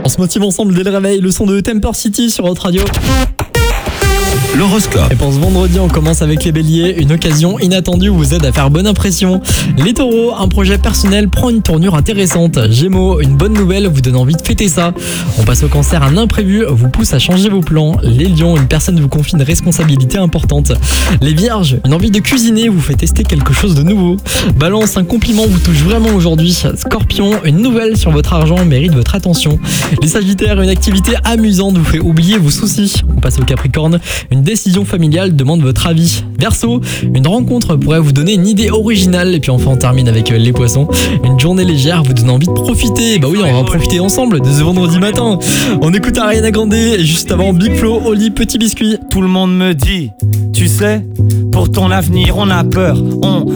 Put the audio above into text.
On se motive ensemble dès le réveil, le son de Temper City sur votre radio. L'horoscope. Et pour ce vendredi, on commence avec les béliers. Une occasion inattendue vous aide à faire bonne impression. Les taureaux, un projet personnel prend une tournure intéressante. Gémeaux, une bonne nouvelle vous donne envie de fêter ça. On passe au cancer, un imprévu vous pousse à changer vos plans. Les lions, une personne vous confie une responsabilité importante. Les vierges, une envie de cuisiner vous fait tester quelque chose de nouveau. Balance, un compliment vous touche vraiment aujourd'hui. Scorpion, une nouvelle sur votre argent mérite votre attention. Les sagittaires, une activité amusante vous fait oublier vos soucis. On passe au capricorne, une décision familiale demande votre avis. Verseau, une rencontre pourrait vous donner une idée originale. Et puis enfin on termine avec les poissons. Une journée légère vous donne envie de profiter. Bah oui, on va en profiter ensemble de ce vendredi matin. On écoute Ariana Grande et juste avant Big Flo, Oli, Petit Biscuit. Tout le monde me dit, tu sais, pour ton avenir on a peur,